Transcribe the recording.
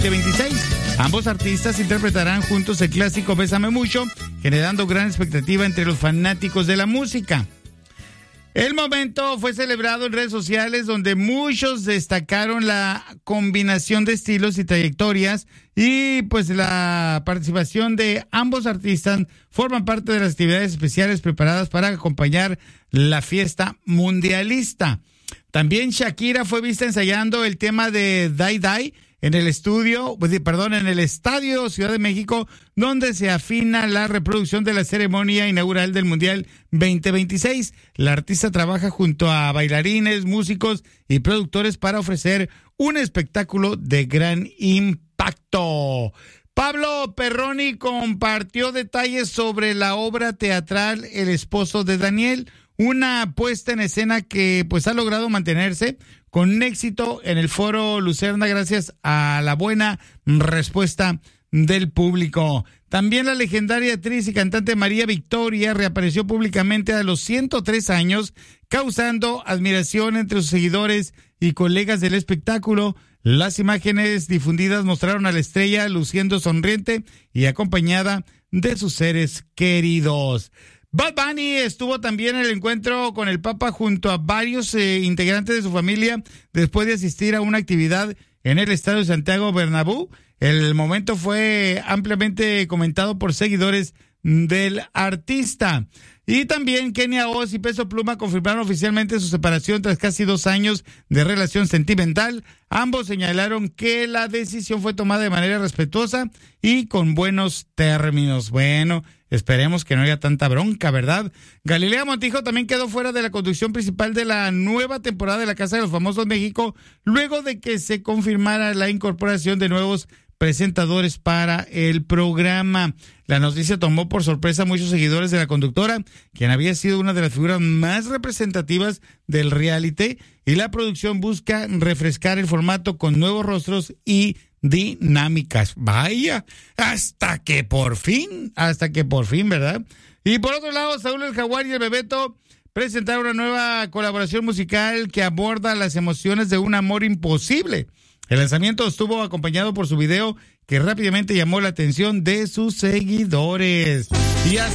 2026. Ambos artistas interpretarán juntos el clásico Bésame Mucho, generando gran expectativa entre los fanáticos de la música. El momento fue celebrado en redes sociales, donde muchos destacaron la combinación de estilos y trayectorias, y pues la participación de ambos artistas forman parte de las actividades especiales preparadas para acompañar la fiesta mundialista. También Shakira fue vista ensayando el tema de Die Die en el en el Estadio Ciudad de México, donde se afina la reproducción de la ceremonia inaugural del Mundial 2026. La artista trabaja junto a bailarines, músicos y productores para ofrecer un espectáculo de gran impacto. Pablo Perroni compartió detalles sobre la obra teatral El esposo de Daniel, una puesta en escena que pues ha logrado mantenerse con éxito en el Foro Lucerna gracias a la buena respuesta del público. También la legendaria actriz y cantante María Victoria reapareció públicamente a los 103 años, causando admiración entre sus seguidores y colegas del espectáculo. Las imágenes difundidas mostraron a la estrella luciendo sonriente y acompañada de sus seres queridos. Bad Bunny estuvo también en el encuentro con el Papa junto a varios integrantes de su familia después de asistir a una actividad en el estadio de Santiago Bernabéu. El momento fue ampliamente comentado por seguidores del artista. Y también Kenia Oz y Peso Pluma confirmaron oficialmente su separación tras casi 2 años de relación sentimental. Ambos señalaron que la decisión fue tomada de manera respetuosa y con buenos términos. Bueno, esperemos que no haya tanta bronca, ¿verdad? Galilea Montijo también quedó fuera de la conducción principal de la nueva temporada de La Casa de los Famosos México, luego de que se confirmara la incorporación de nuevos presentadores para el programa. La noticia tomó por sorpresa a muchos seguidores de la conductora, quien había sido una de las figuras más representativas del reality, y la producción busca refrescar el formato con nuevos rostros y dinámicas. Vaya, hasta que por fin, ¿verdad? Y por otro lado, Saúl el Jaguar y el Bebeto presentaron una nueva colaboración musical que aborda las emociones de un amor imposible. El lanzamiento estuvo acompañado por su video, que rápidamente llamó la atención de sus seguidores. Y